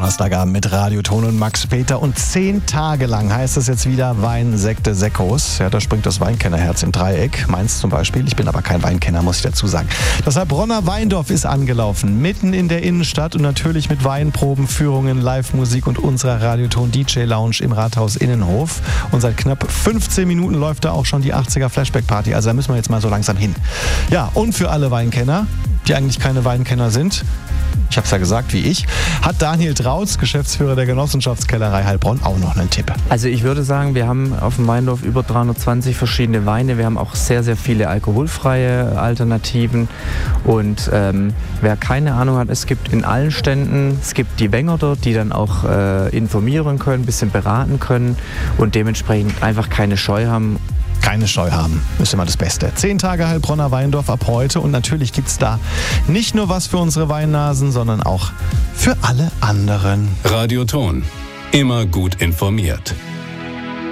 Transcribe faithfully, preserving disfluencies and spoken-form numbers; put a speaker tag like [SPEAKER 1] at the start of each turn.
[SPEAKER 1] Donnerstagabend mit Radioton und Max Peter. Und zehn Tage lang heißt es jetzt wieder Wein, Sekte, Sekkos. Ja, da springt das Weinkennerherz im Dreieck. Meins zum Beispiel. Ich bin aber kein Weinkenner, muss ich dazu sagen. Das Heilbronner Weindorf ist angelaufen. Mitten in der Innenstadt und natürlich mit Weinproben, Führungen, Live-Musik und unserer Radioton-D J-Lounge im Rathaus Innenhof. Und seit knapp fünfzehn Minuten läuft da auch schon die achtziger Flashback-Party. Also da müssen wir jetzt mal so langsam hin. Ja, und für alle Weinkenner, die eigentlich keine Weinkenner sind, ich habe es ja gesagt, wie ich, hat Daniel Trautz, Geschäftsführer der Genossenschaftskellerei Heilbronn, auch noch einen Tipp.
[SPEAKER 2] Also ich würde sagen, wir haben auf dem Weindorf über dreihundertzwanzig verschiedene Weine. Wir haben auch sehr, sehr viele alkoholfreie Alternativen. Und ähm, wer keine Ahnung hat, es gibt in allen Ständen, es gibt die Wenger dort, die dann auch äh, informieren können, ein bisschen beraten können und dementsprechend einfach keine Scheu haben.
[SPEAKER 1] Keine Scheu haben, ist immer das Beste. Zehn Tage Heilbronner Weindorf ab heute und natürlich gibt es da nicht nur was für unsere Weinnasen, sondern auch für alle anderen.
[SPEAKER 3] Radioton, immer gut informiert.